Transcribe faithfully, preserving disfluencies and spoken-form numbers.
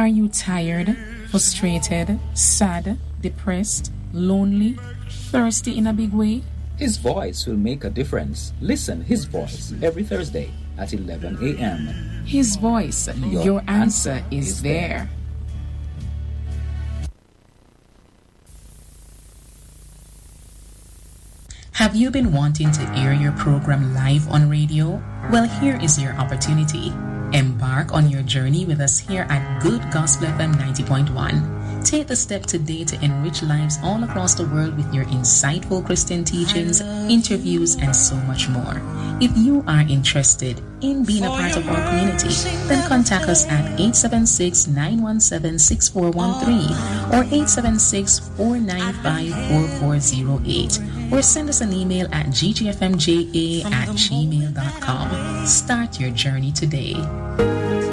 Are you tired, frustrated, sad, depressed, lonely, thirsty in a big way? His voice will make a difference. Listen His voice every Thursday at eleven a.m. His voice, your, your answer, answer is, is there. there. Have you been wanting to air your program live on radio? Well, here is your opportunity. Embark on your journey with us here at Good Gospel F M ninety point one. Take the step today to enrich lives all across the world with your insightful Christian teachings, interviews, and so much more. If you are interested in being a part of our community, then contact us at eight seven six, nine one seven, six four one three or eight seven six, four nine five, four four zero eight, or send us an email at g g f m j a at gmail dot com. Start your journey today.